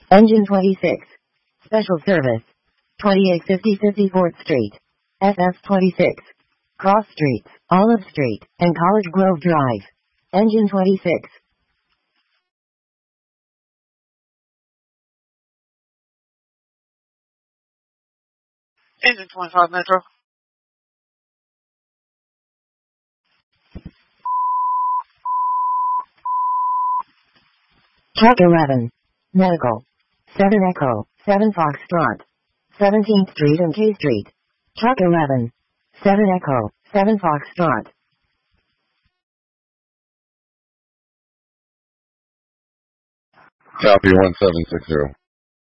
Engine 26. Special service. 2850 54th Street. SF 26. Cross Streets, Olive Street, and College Grove Drive. Engine 26. Engine 25 Metro. Truck 11. Medical. 7 Echo, 7 Foxtrot. 17th Street and K Street. Truck 11. 7 Echo, 7 Foxtrot. Copy 1760.